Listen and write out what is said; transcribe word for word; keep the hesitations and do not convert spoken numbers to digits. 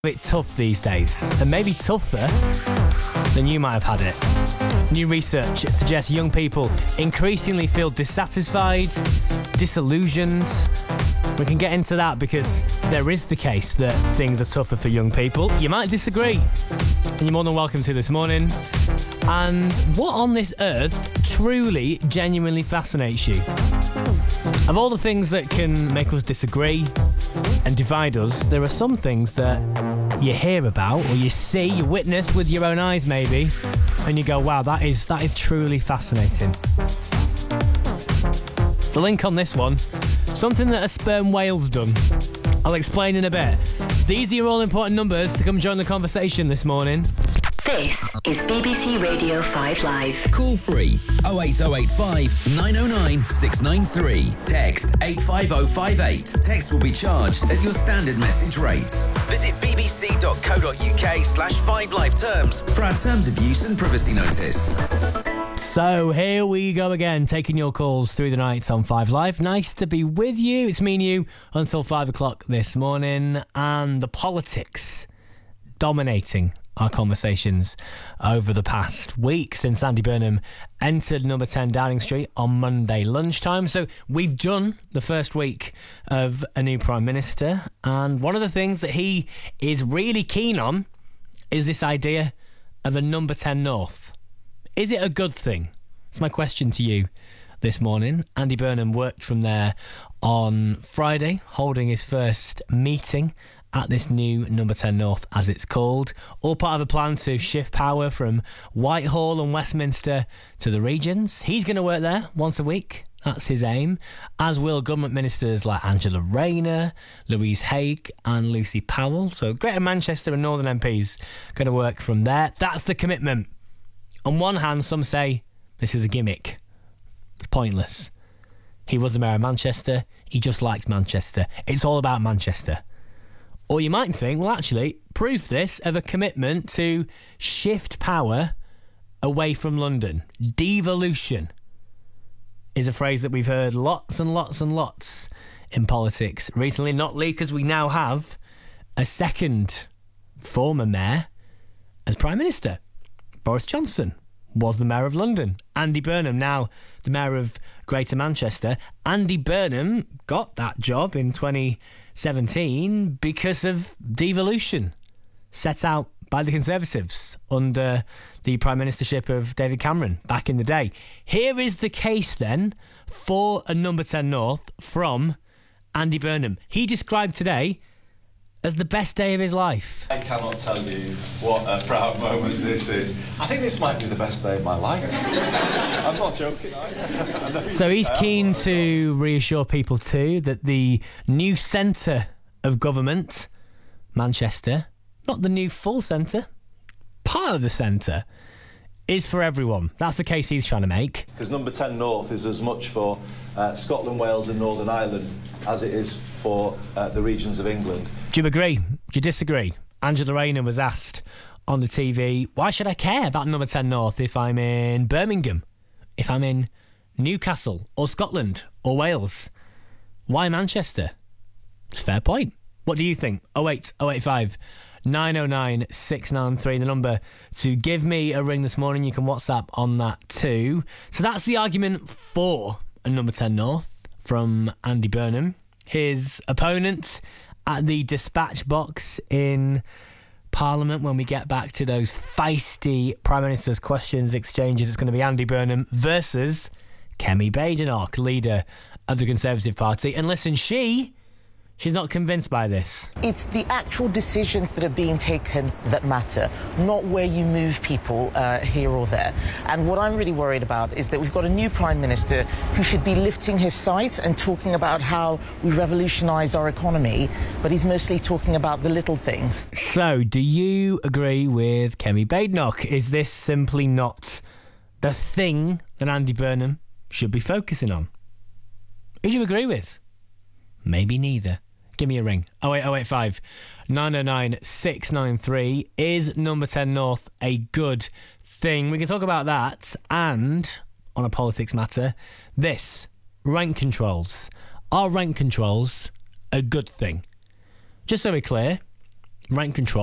bit tough these days, and maybe tougher than you might have had it. New research suggests young people increasingly feel dissatisfied, disillusioned. We can get into that because there is the case that things are tougher for young people. You might disagree, and you're more than welcome to this morning. And what on this earth truly, genuinely fascinates you? Of all the things that can make us disagree and divide us, there are some things that you hear about or you see, you witness with your own eyes maybe, and you go, wow, that is that is truly fascinating. The link on this one, something that a sperm whale's done. I'll explain in a bit. These are your all important numbers to come join the conversation this morning. This is B B C Radio five Live. Call free oh eight oh eight five nine oh nine six nine three. Text eight five oh five eight. Text will be charged at your standard message rate. Visit bbc.co.uk slash 5live terms for our terms of use and privacy notice. So here we go again, taking your calls through the night on five Live. Nice to be with you. It's me and you until five o'clock this morning, and the politics dominating our conversations over the past week since Andy Burnham entered number ten Downing Street on Monday lunchtime. So we've done the first week of a new Prime Minister, and one of the things that he is really keen on is this idea of a number ten North. Is it a good thing? That's my question to you this morning. Andy Burnham worked from there on Friday, holding his first meeting at this new number ten North, as it's called, all part of a plan to shift power from Whitehall and Westminster to the regions. He's going to work there once a week. That's his aim, as will government ministers like Angela Rayner, Louise Haigh and Lucy Powell. So Greater Manchester and Northern M Ps going to work from there. That's the commitment. On one hand, some say this is a gimmick. It's pointless. He was the mayor of Manchester. He just liked Manchester. It's all about Manchester. Or you might think, well, actually, proof this of a commitment to shift power away from London. Devolution is a phrase that we've heard lots and lots and lots in politics recently, not least because we now have a second former mayor as Prime Minister. Boris Johnson was the mayor of London. Andy Burnham, now the mayor of Greater Manchester. Andy Burnham got that job in twenty seventeen because of devolution set out by the Conservatives under the Prime Ministership of David Cameron back in the day. Here is the case then for a number ten North from Andy Burnham. He described today as the best day of his life. I cannot tell you what a proud moment this is. I think this might be the best day of my life. I'm not joking. I so he's keen to reassure people too that the new centre of government, Manchester, not the new full centre, part of the centre, is for everyone. That's the case he's trying to make. Because number ten North is as much for uh, Scotland, Wales and Northern Ireland as it is for uh, the regions of England. Do you agree? Do you disagree? Angela Rayner was asked on the T V, why should I care about number ten North if I'm in Birmingham, if I'm in Newcastle or Scotland or Wales? Why Manchester? It's a fair point. What do you think? oh eight oh eight five nine oh nine six nine three, the number to give me a ring this morning. You can WhatsApp on that too. So that's the argument for a number ten North from Andy Burnham. His opponent at the dispatch box in Parliament, when we get back to those feisty Prime Minister's questions exchanges, it's going to be Andy Burnham versus Kemi Badenoch, leader of the Conservative Party. And listen, she... she's not convinced by this. It's the actual decisions that are being taken that matter, not where you move people uh, here or there. And what I'm really worried about is that we've got a new Prime Minister who should be lifting his sights and talking about how we revolutionise our economy, but he's mostly talking about the little things. So, do you agree with Kemi Badenoch? Is this simply not the thing that Andy Burnham should be focusing on? Who do you agree with? Maybe neither. Give me a ring. oh eight oh eight five nine oh nine six nine three. Is number ten North a good thing? We can talk about that, and on a politics matter, this, rent controls. Are rent controls a good thing? Just so we're clear, rent control.